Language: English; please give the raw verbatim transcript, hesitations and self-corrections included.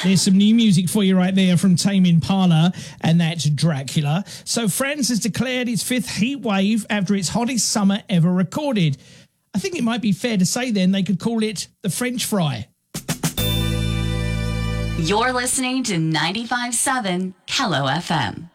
There's some new music for you right there from Tame Impala, and that's Dracula. So France has declared its fifth heat wave after its hottest summer ever recorded. I think it might be fair to say then they could call it the French fry. You're listening to ninety-five point seven Kello F M.